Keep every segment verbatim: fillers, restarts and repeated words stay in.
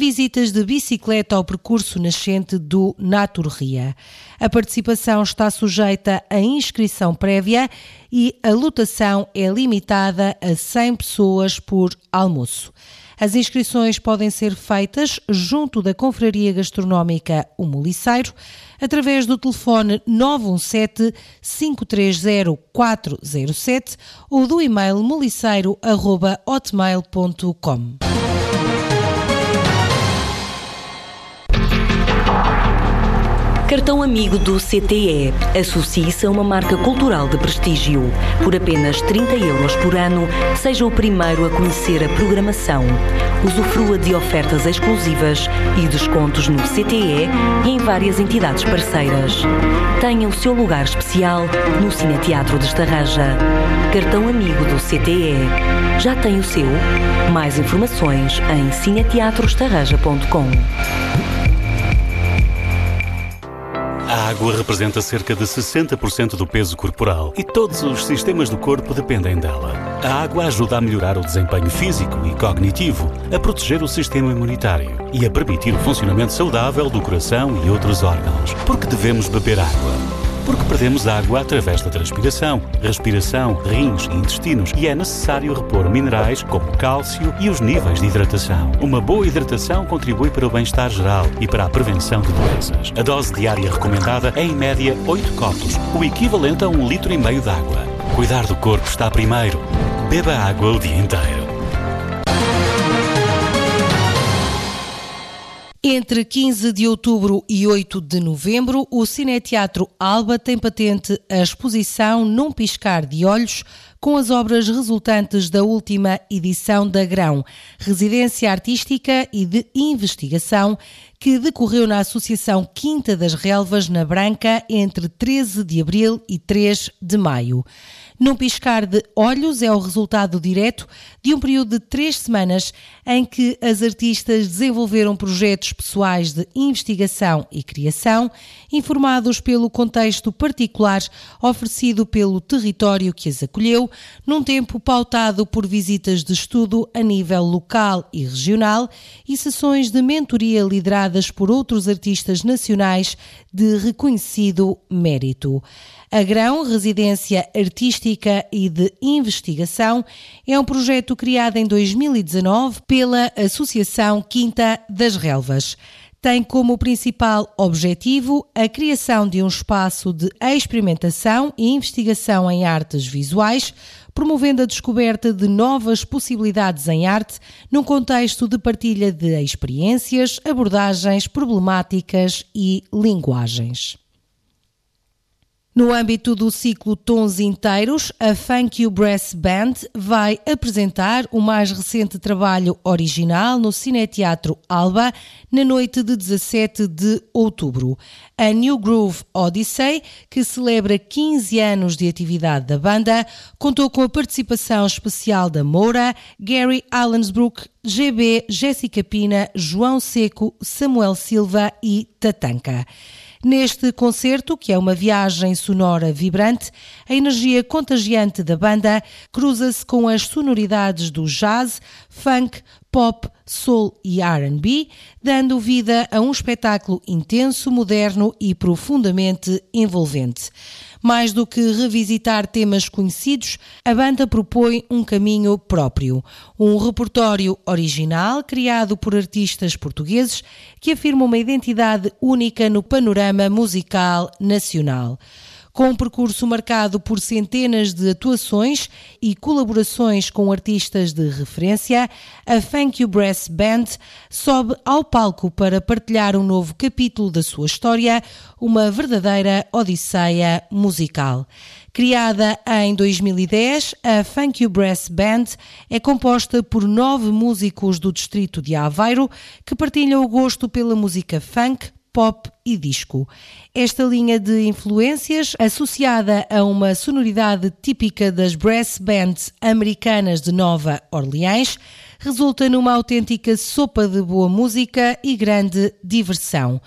visitas de bicicleta ao percurso nascente do Naturria. A participação está sujeita a inscrição prévia e a lotação é limitada a cem pessoas por almoço. As inscrições podem ser feitas junto da Confraria Gastronómica O Moliceiro, através do telefone nove um sete, cinco três zero, quatro zero sete ou do e-mail moliceiro arroba hotmail ponto com. Cartão Amigo do C T E. Associe-se a uma marca cultural de prestígio. Por apenas trinta euros por ano, seja o primeiro a conhecer a programação. Usufrua de ofertas exclusivas e descontos no C T E e em várias entidades parceiras. Tenha o seu lugar especial no Cineteatro de Estarraja. Cartão Amigo do C T E. Já tem o seu? Mais informações em cineteatro estarraja ponto com. A água representa cerca de sessenta por cento do peso corporal e todos os sistemas do corpo dependem dela. A água ajuda a melhorar o desempenho físico e cognitivo, a proteger o sistema imunitário e a permitir o funcionamento saudável do coração e outros órgãos. Porque devemos beber água? Porque perdemos água através da transpiração, respiração, rins e intestinos e é necessário repor minerais como cálcio e os níveis de hidratação. Uma boa hidratação contribui para o bem-estar geral e para a prevenção de doenças. A dose diária recomendada é em média oito copos, o equivalente a um litro e meio de água. Cuidar do corpo está primeiro. Beba água o dia inteiro. Entre quinze de outubro e oito de novembro, o Cineteatro Alba tem patente a exposição Num Piscar de Olhos, com as obras resultantes da última edição da Grão, Residência Artística e de Investigação, que decorreu na Associação Quinta das Relvas, na Branca, entre treze de abril e três de maio. Num Piscar de Olhos é o resultado direto de um período de três semanas em que as artistas desenvolveram projetos pessoais de investigação e criação, informados pelo contexto particular oferecido pelo território que as acolheu, num tempo pautado por visitas de estudo a nível local e regional e sessões de mentoria lideradas por outros artistas nacionais de reconhecido mérito. A Grão, Residência Artística e de Investigação, é um projeto criado em dois mil e dezanove pela Associação Quinta das Relvas. Tem como principal objetivo a criação de um espaço de experimentação e investigação em artes visuais, promovendo a descoberta de novas possibilidades em arte num contexto de partilha de experiências, abordagens, problemáticas e linguagens. No âmbito do ciclo Tons Inteiros, a Funk You Brass Band vai apresentar o mais recente trabalho original no Cineteatro Alba na noite de dezassete de outubro. A New Groove Odyssey, que celebra quinze anos de atividade da banda, contou com a participação especial da Moura, Gary Allensbrook, G B, Jéssica Pina, João Seco, Samuel Silva e Tatanka. Neste concerto, que é uma viagem sonora vibrante, a energia contagiante da banda cruza-se com as sonoridades do jazz, funk, pop, soul e R and B, dando vida a um espetáculo intenso, moderno e profundamente envolvente. Mais do que revisitar temas conhecidos, a banda propõe um caminho próprio, um repertório original criado por artistas portugueses que afirma uma identidade única no panorama musical nacional. Com um percurso marcado por centenas de atuações e colaborações com artistas de referência, a Funk You Brass Band sobe ao palco para partilhar um novo capítulo da sua história, uma verdadeira odisseia musical. Criada em dois mil e dez, a Funk You Brass Band é composta por nove músicos do distrito de Aveiro que partilham o gosto pela música funk, pop e disco. Esta linha de influências, associada a uma sonoridade típica das brass bands americanas de Nova Orleans, resulta numa autêntica sopa de boa música e grande diversão.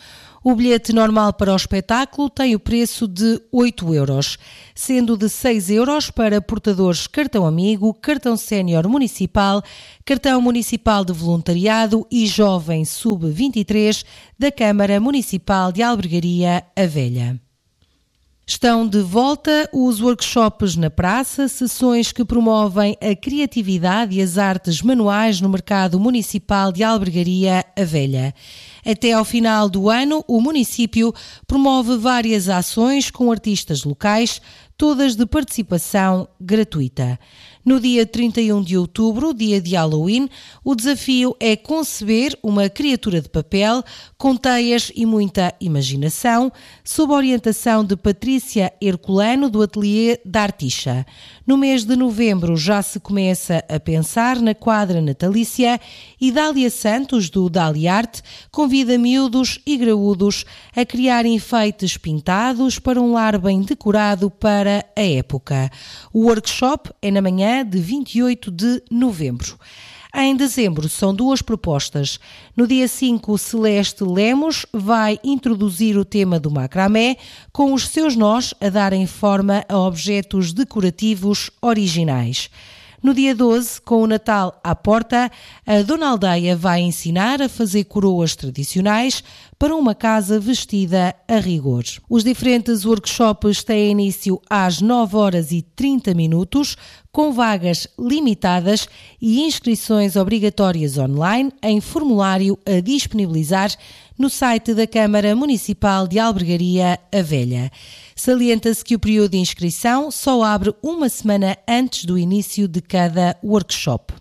O bilhete normal para o espetáculo tem o preço de oito euros, sendo de seis euros para portadores cartão amigo, cartão sénior municipal, cartão municipal de voluntariado e jovem sub vinte e três da Câmara Municipal de Albergaria A Velha. Estão de volta os workshops na praça, sessões que promovem a criatividade e as artes manuais no mercado municipal de Albergaria A Velha. Até ao final do ano, o município promove várias ações com artistas locais, todas de participação gratuita. No dia trinta e um de outubro, dia de Halloween, o desafio é conceber uma criatura de papel com teias e muita imaginação, sob a orientação de Patrícia Herculano, do ateliê da Articha. No mês de novembro já se começa a pensar na quadra natalícia e Dália Santos, do Dália Arte, convida miúdos e graúdos a criar enfeites pintados para um lar bem decorado para a época. O workshop é na manhã de vinte e oito de novembro. Em dezembro são duas propostas. No dia cinco, Celeste Lemos vai introduzir o tema do macramé, com os seus nós a darem forma a objetos decorativos originais. No dia doze, com o Natal à porta, a Dona Aldeia vai ensinar a fazer coroas tradicionais para uma casa vestida a rigor. Os diferentes workshops têm início às nove horas e trinta minutos, com vagas limitadas e inscrições obrigatórias online em formulário a disponibilizar no site da Câmara Municipal de Albergaria A Velha. Salienta-se que o período de inscrição só abre uma semana antes do início de cada workshop.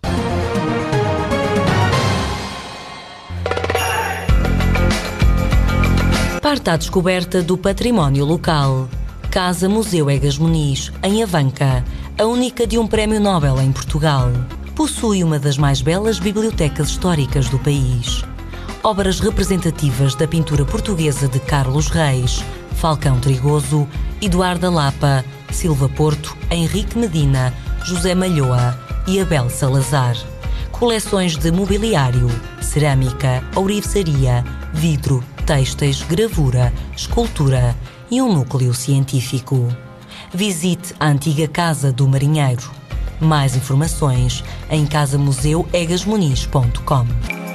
Parte à descoberta do património local. Casa Museu Egas Muniz, em Avanca, a única de um prémio Nobel em Portugal. Possui uma das mais belas bibliotecas históricas do país. Obras representativas da pintura portuguesa de Carlos Reis, Falcão Trigoso, Eduardo Lapa, Silva Porto, Henrique Medina, José Malhoa e Abel Salazar. Coleções de mobiliário, cerâmica, ourivesaria, vidro, têxteis, gravura, escultura e um núcleo científico. Visite a antiga Casa do Marinheiro. Mais informações em casa museu egas muniz ponto com.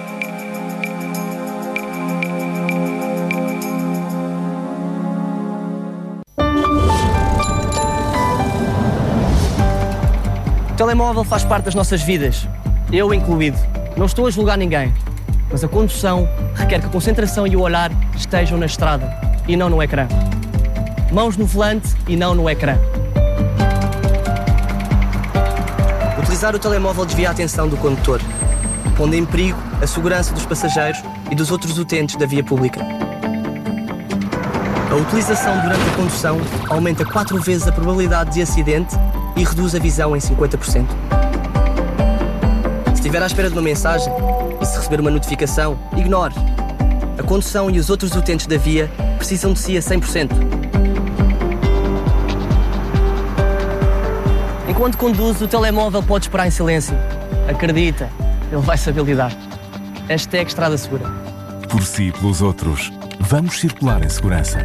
O telemóvel faz parte das nossas vidas, eu incluído. Não estou a julgar ninguém, mas a condução requer que a concentração e o olhar estejam na estrada e não no ecrã. Mãos no volante e não no ecrã. Utilizar o telemóvel desvia a atenção do condutor, pondo em perigo a segurança dos passageiros e dos outros utentes da via pública. A utilização durante a condução aumenta quatro vezes a probabilidade de acidente e reduz a visão em cinquenta por cento. Se estiver à espera de uma mensagem e se receber uma notificação, ignore. A condução e os outros utentes da via precisam de si a cem por cento. Enquanto conduz, o telemóvel pode esperar em silêncio. Acredita, ele vai saber lidar. Hashtag Estrada Segura. Por si e pelos outros, vamos circular em segurança.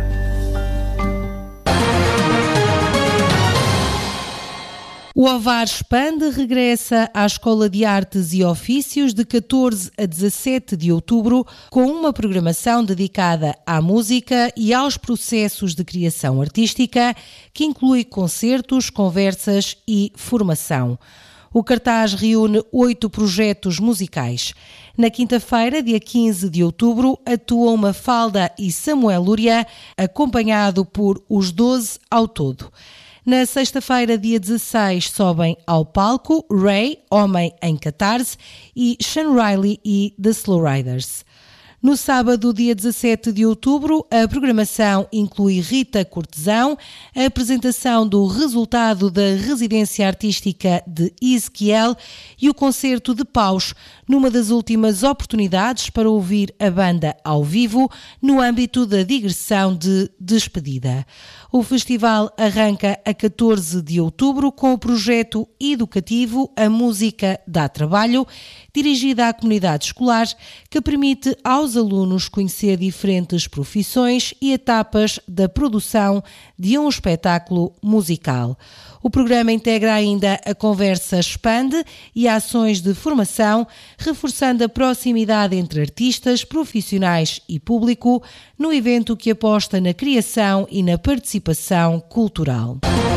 O Ovar Expande regressa à Escola de Artes e Ofícios de catorze a dezassete de outubro, com uma programação dedicada à música e aos processos de criação artística, que inclui concertos, conversas e formação. O cartaz reúne oito projetos musicais. Na quinta-feira, dia quinze de outubro, atuam Mafalda e Samuel Lúria, acompanhado por os doze ao todo. Na sexta-feira, dia dezasseis, sobem ao palco Ray, Homem em Catarse, e Sean Riley e The Slow Riders. No sábado, dia dezassete de outubro, a programação inclui Rita Cortesão, a apresentação do resultado da residência artística de Ezequiel e o concerto de Paus, numa das últimas oportunidades para ouvir a banda ao vivo no âmbito da digressão de despedida. O festival arranca a catorze de outubro com o projeto educativo A Música Dá Trabalho, dirigida à comunidade escolar, que permite aos aos alunos conhecer diferentes profissões e etapas da produção de um espetáculo musical. O programa integra ainda a conversa expande e ações de formação, reforçando a proximidade entre artistas, profissionais e público, no evento que aposta na criação e na participação cultural.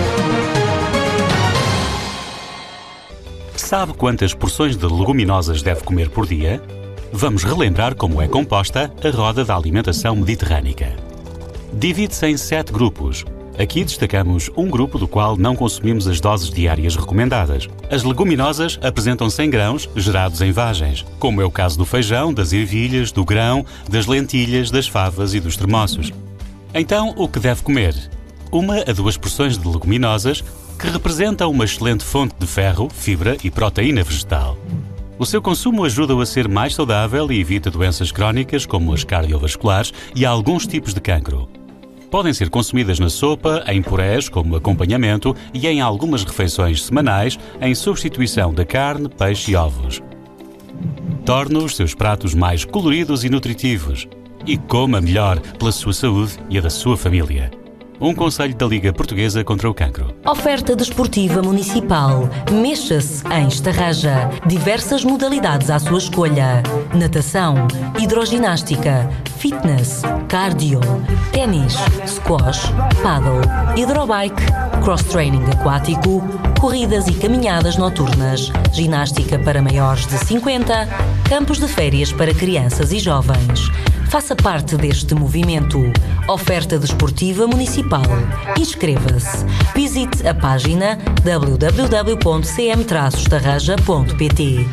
Sabe quantas porções de leguminosas deve comer por dia? Vamos relembrar como é composta a roda da alimentação mediterrânica. Divide-se em sete grupos. Aqui destacamos um grupo do qual não consumimos as doses diárias recomendadas. As leguminosas apresentam cem grãos gerados em vagens, como é o caso do feijão, das ervilhas, do grão, das lentilhas, das favas e dos termossos. Então, o que deve comer? Uma a duas porções de leguminosas, que representam uma excelente fonte de ferro, fibra e proteína vegetal. O seu consumo ajuda-o a ser mais saudável e evita doenças crónicas como as cardiovasculares e alguns tipos de cancro. Podem ser consumidas na sopa, em purés como acompanhamento e em algumas refeições semanais em substituição da carne, peixe e ovos. Torne os seus pratos mais coloridos e nutritivos e coma melhor pela sua saúde e a da sua família. Um conselho da Liga Portuguesa contra o Cancro. Oferta desportiva municipal. Mexa-se em Estarraja. Diversas modalidades à sua escolha. Natação, hidroginástica, fitness, cardio, ténis, squash, paddle, hidrobike, cross-training aquático, corridas e caminhadas noturnas, ginástica para maiores de cinquenta, campos de férias para crianças e jovens. Faça parte deste movimento. Oferta desportiva municipal. Inscreva-se. Visite a página w w w ponto c m traço estarraja ponto p t.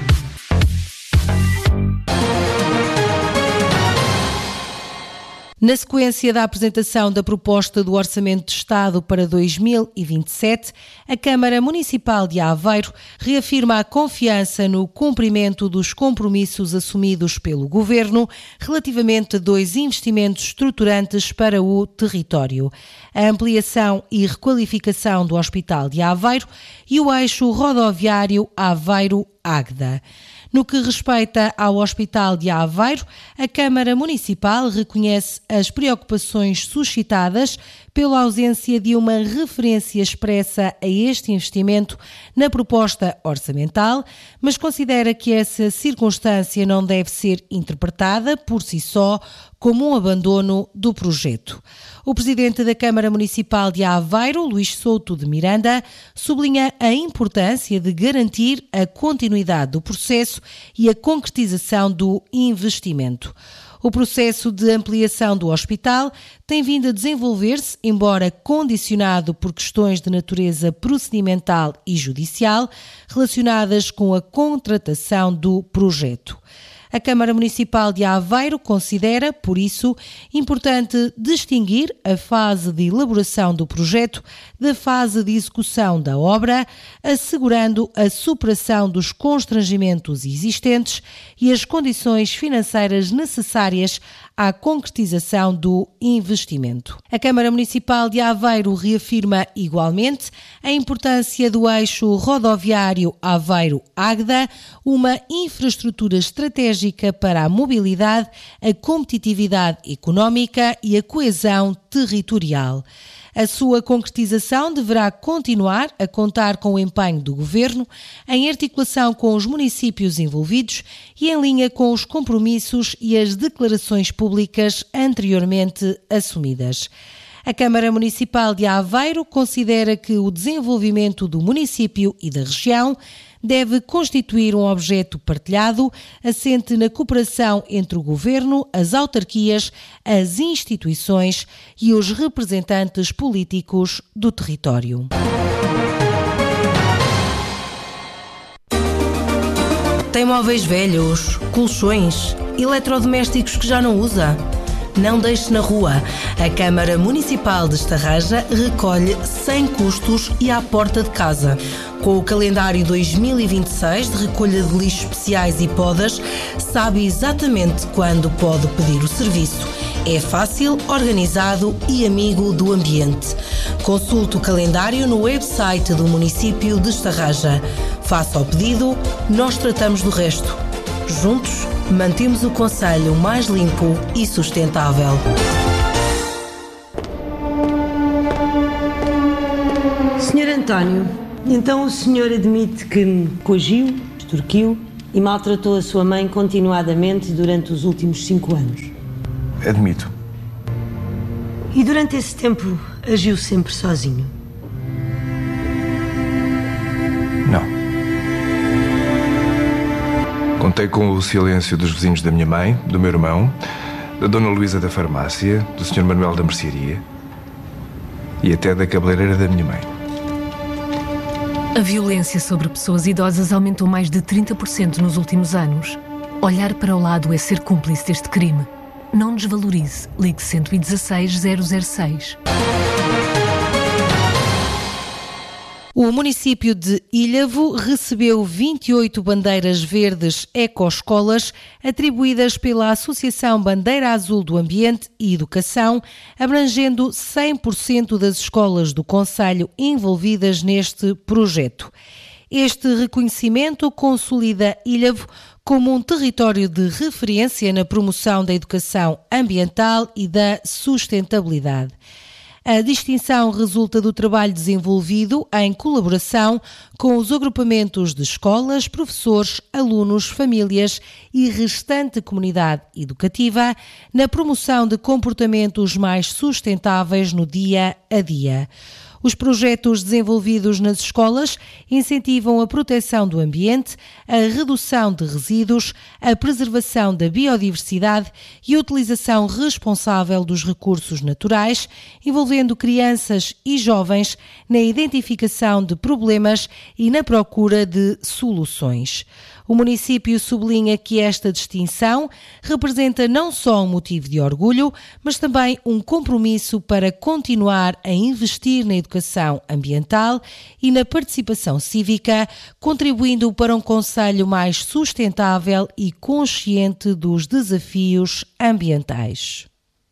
Na sequência da apresentação da proposta do Orçamento de Estado para dois mil e vinte e sete, a Câmara Municipal de Aveiro reafirma a confiança no cumprimento dos compromissos assumidos pelo Governo relativamente a dois investimentos estruturantes para o território: a ampliação e requalificação do Hospital de Aveiro e o eixo rodoviário Aveiro-Águeda. No que respeita ao Hospital de Aveiro, a Câmara Municipal reconhece as preocupações suscitadas pela ausência de uma referência expressa a este investimento na proposta orçamental, mas considera que essa circunstância não deve ser interpretada por si só como um abandono do projeto. O presidente da Câmara Municipal de Aveiro, Luís Souto de Miranda, sublinha a importância de garantir a continuidade do processo e a concretização do investimento. O processo de ampliação do hospital tem vindo a desenvolver-se, embora condicionado por questões de natureza procedimental e judicial relacionadas com a contratação do projeto. A Câmara Municipal de Aveiro considera, por isso, importante distinguir a fase de elaboração do projeto da fase de execução da obra, assegurando a superação dos constrangimentos existentes e as condições financeiras necessárias à concretização do investimento. A Câmara Municipal de Aveiro reafirma igualmente a importância do eixo rodoviário Aveiro-Águeda, uma infraestrutura estratégica para a mobilidade, a competitividade económica e a coesão territorial. A sua concretização deverá continuar a contar com o empenho do Governo, em articulação com os municípios envolvidos e em linha com os compromissos e as declarações públicas anteriormente assumidas. A Câmara Municipal de Aveiro considera que o desenvolvimento do município e da região deve constituir um objeto partilhado, assente na cooperação entre o Governo, as autarquias, as instituições e os representantes políticos do território. Tem móveis velhos, colchões, eletrodomésticos que já não usa? Não deixe na rua. A Câmara Municipal de Estarraja recolhe sem custos e à porta de casa. Com o calendário dois mil e vinte e seis de recolha de lixos especiais e podas, sabe exatamente quando pode pedir o serviço. É fácil, organizado e amigo do ambiente. Consulte o calendário no website do município de Estarraja. Faça o pedido, nós tratamos do resto. Juntos, Mantemos o concelho mais limpo e sustentável. senhor António, então o senhor admite que me coagiu, extorquiu e maltratou a sua mãe continuadamente durante os últimos cinco anos? Admito. E durante esse tempo agiu sempre sozinho? Não. Contei com o silêncio dos vizinhos da minha mãe, do meu irmão, da dona Luísa da farmácia, do senhor Manuel da mercearia e até da cabeleireira da minha mãe. A violência sobre pessoas idosas aumentou mais de trinta por cento nos últimos anos. Olhar para o lado é ser cúmplice deste crime. Não desvalorize. Ligue um um seis, zero zero seis. O município de Ilhavo recebeu vinte e oito bandeiras verdes ecoescolas atribuídas pela Associação Bandeira Azul do Ambiente e Educação, abrangendo cem por cento das escolas do concelho envolvidas neste projeto. Este reconhecimento consolida Ilhavo como um território de referência na promoção da educação ambiental e da sustentabilidade. A distinção resulta do trabalho desenvolvido em colaboração com os agrupamentos de escolas, professores, alunos, famílias e restante comunidade educativa na promoção de comportamentos mais sustentáveis no dia a dia. Os projetos desenvolvidos nas escolas incentivam a proteção do ambiente, a redução de resíduos, a preservação da biodiversidade e a utilização responsável dos recursos naturais, envolvendo crianças e jovens na identificação de problemas e na procura de soluções. O município sublinha que esta distinção representa não só um motivo de orgulho, mas também um compromisso para continuar a investir na educação ambiental e na participação cívica, contribuindo para um concelho mais sustentável e consciente dos desafios ambientais.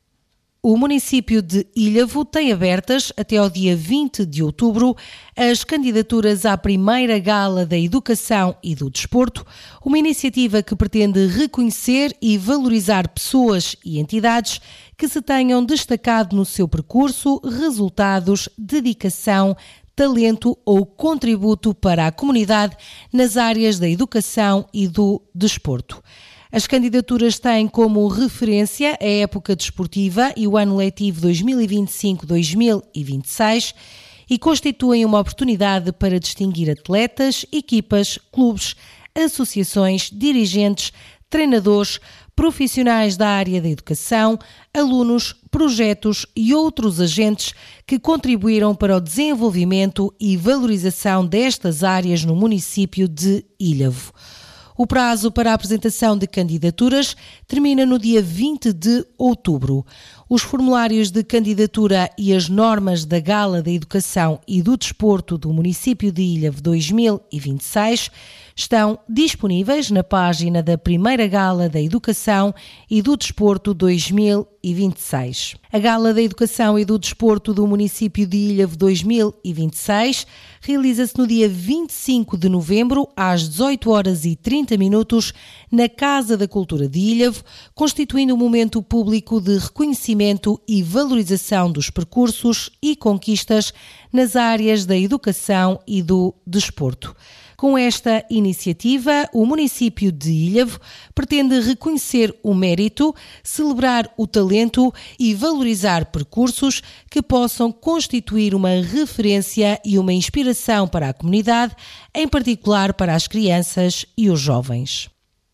O município de Ilhavo tem abertas, até ao dia vinte de outubro, as candidaturas à primeira Gala da Educação e do Desporto, uma iniciativa que pretende reconhecer e valorizar pessoas e entidades que se tenham destacado no seu percurso, resultados, dedicação, talento ou contributo para a comunidade nas áreas da educação e do desporto. As candidaturas têm como referência a época desportiva e o ano letivo dois mil e vinte e cinco a dois mil e vinte e seis e constituem uma oportunidade para distinguir atletas, equipas, clubes, associações, dirigentes, treinadores, profissionais da área da educação, alunos, projetos e outros agentes que contribuíram para o desenvolvimento e valorização destas áreas no município de Ilhavo. O prazo para a apresentação de candidaturas termina no dia vinte de outubro. Os formulários de candidatura e as normas da Gala da Educação e do Desporto do município de Ilhavo dois mil e vinte e seis estão disponíveis na página da primeira Gala da Educação e do Desporto dois mil e vinte e seis. A Gala da Educação e do Desporto do município de Ilhavo dois mil e vinte e seis realiza-se no dia vinte e cinco de novembro, às dezoito horas e trinta minutos, na Casa da Cultura de Ilhavo, constituindo um momento público de reconhecimento e valorização dos percursos e conquistas nas áreas da educação e do desporto. Com esta iniciativa, o município de Ilhavo pretende reconhecer o mérito, celebrar o talento e valorizar percursos que possam constituir uma referência e uma inspiração para a comunidade, em particular para as crianças e os jovens.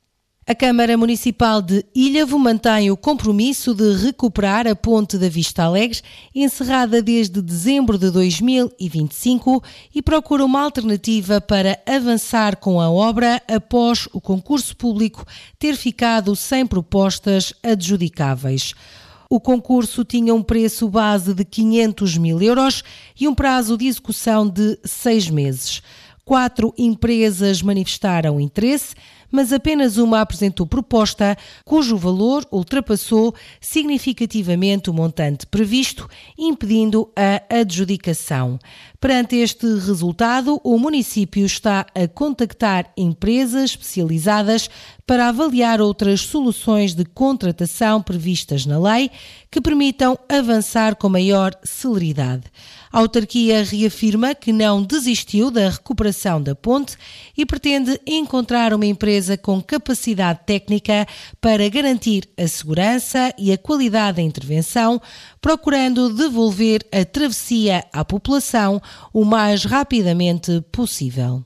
A Câmara Municipal de Ilhavo mantém o compromisso de recuperar a Ponte da Vista Alegre, encerrada desde dezembro de dois mil e vinte e cinco, e procura uma alternativa para avançar com a obra após o concurso público ter ficado sem propostas adjudicáveis. O concurso tinha um preço base de quinhentos mil euros e um prazo de execução de seis meses. Quatro empresas manifestaram interesse, mas apenas uma apresentou proposta cujo valor ultrapassou significativamente o montante previsto, impedindo a adjudicação. Perante este resultado, o município está a contactar empresas especializadas para avaliar outras soluções de contratação previstas na lei que permitam avançar com maior celeridade. A autarquia reafirma que não desistiu da recuperação da ponte e pretende encontrar uma empresa com capacidade técnica para garantir a segurança e a qualidade da intervenção, procurando devolver a travessia à população o mais rapidamente possível.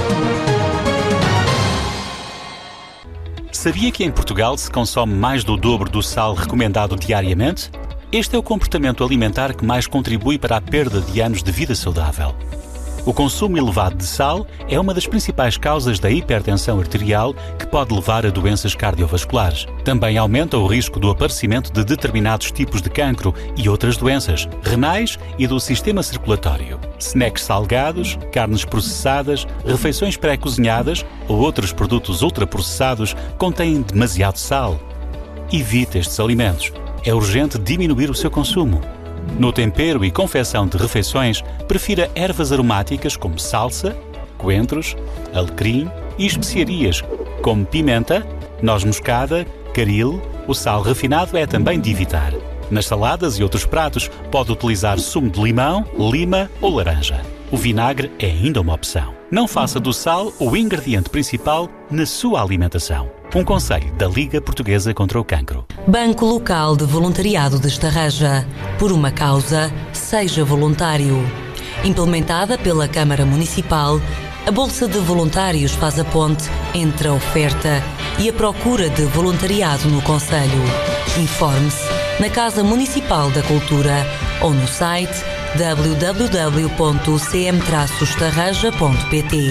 Sabia que em Portugal se consome mais do dobro do sal recomendado diariamente? Este é o comportamento alimentar que mais contribui para a perda de anos de vida saudável. O consumo elevado de sal é uma das principais causas da hipertensão arterial que pode levar a doenças cardiovasculares. Também aumenta o risco do aparecimento de determinados tipos de cancro e outras doenças renais e do sistema circulatório. Snacks salgados, carnes processadas, refeições pré-cozinhadas ou outros produtos ultraprocessados contêm demasiado sal. Evite estes alimentos. É urgente diminuir o seu consumo. No tempero e confecção de refeições, prefira ervas aromáticas como salsa, coentros, alecrim e especiarias como pimenta, noz moscada, caril. O sal refinado é também de evitar. Nas saladas e outros pratos, pode utilizar sumo de limão, lima ou laranja. O vinagre é ainda uma opção. Não faça do sal o ingrediente principal na sua alimentação. Um conselho da Liga Portuguesa contra o Cancro. Banco Local de Voluntariado de Estarreja. Por uma causa, seja voluntário. Implementada pela Câmara Municipal, a Bolsa de Voluntários faz a ponte entre a oferta e a procura de voluntariado no concelho. Informe-se na Casa Municipal da Cultura ou no site w w w ponto c m traço estarreja ponto p t.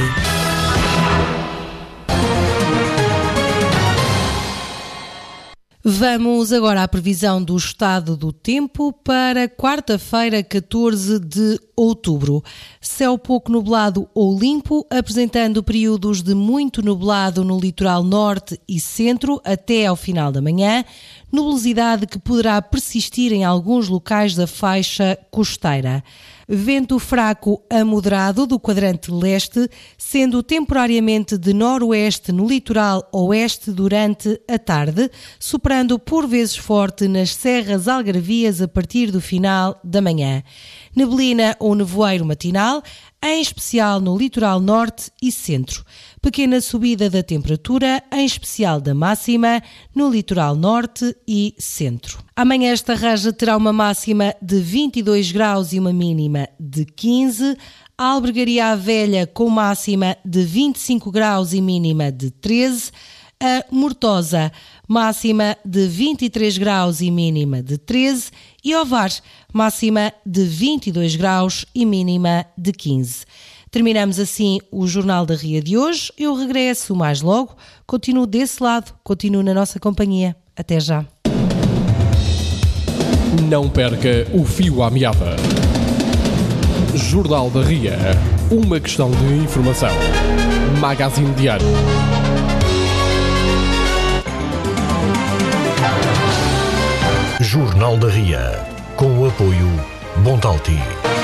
Vamos agora à previsão do estado do tempo para quarta-feira, catorze de outubro. Céu pouco nublado ou limpo, apresentando períodos de muito nublado no litoral norte e centro até ao final da manhã, nubosidade que poderá persistir em alguns locais da faixa costeira. Vento fraco a moderado do quadrante leste, sendo temporariamente de noroeste no litoral oeste durante a tarde, soprando por vezes forte nas serras algarvias a partir do final da manhã. Neblina ou nevoeiro matinal, em especial no litoral norte e centro. Pequena subida da temperatura, em especial da máxima, no litoral norte e centro. Amanhã esta Estarreja terá uma máxima de vinte e dois graus e uma mínima de quinze. A Albergaria à Velha com máxima de vinte e cinco graus e mínima de treze. A Mortosa, máxima de vinte e três graus e mínima de treze. E Ovar, máxima de vinte e dois graus e mínima de quinze. Terminamos assim o Jornal da Ria de hoje. Eu regresso mais logo. Continuo desse lado, continuo na nossa companhia. Até já. Não perca o fio à meada. Jornal da Ria. Uma questão de informação. Magazine Diário. Jornal da Ria. Com o apoio Bontalti.